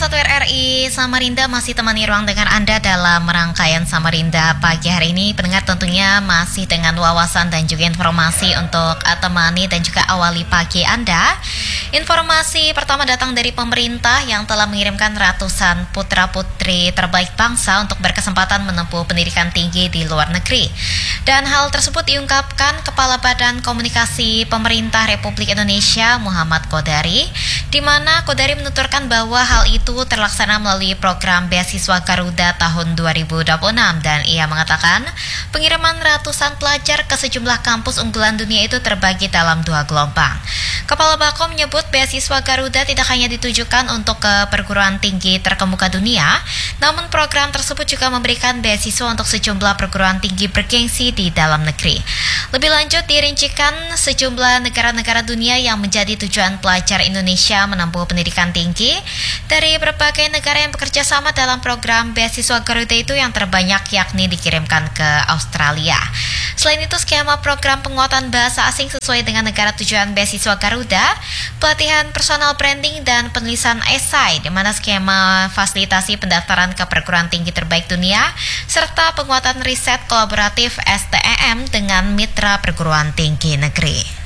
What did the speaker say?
1 RRI Samarinda masih temani ruang dengar Anda dalam rangkaian Samarinda pagi hari ini. Pendengar tentunya masih dengan wawasan dan juga informasi untuk temani dan juga awali pagi Anda. Informasi pertama datang dari pemerintah yang telah mengirimkan ratusan putra-putri terbaik bangsa untuk berkesempatan menempuh pendidikan tinggi di luar negeri. Dan hal tersebut diungkapkan Kepala Badan Komunikasi Pemerintah Republik Indonesia Muhammad Kodari, di mana Kodari menuturkan bahwa hal itu terlaksana melalui program beasiswa Garuda tahun 2026 dan ia mengatakan pengiriman ratusan pelajar ke sejumlah kampus unggulan dunia itu terbagi dalam 2 gelombang. Kepala Bako menyebut beasiswa Garuda tidak hanya ditujukan untuk ke perguruan tinggi terkemuka dunia, namun program tersebut juga memberikan beasiswa untuk sejumlah perguruan tinggi bergengsi di dalam negeri. Lebih lanjut dirincikan sejumlah negara-negara dunia yang menjadi tujuan pelajar Indonesia menempuh pendidikan tinggi. Dari berbagai negara yang bekerja sama dalam program beasiswa Garuda itu yang terbanyak yakni dikirimkan ke Australia. Selain itu, skema program penguatan bahasa asing sesuai dengan negara tujuan beasiswa Garuda, pelatihan personal branding dan penulisan esai, di mana skema fasilitasi pendaftaran ke perguruan tinggi terbaik dunia, serta penguatan riset kolaboratif STEM dengan mitra perguruan tinggi negeri.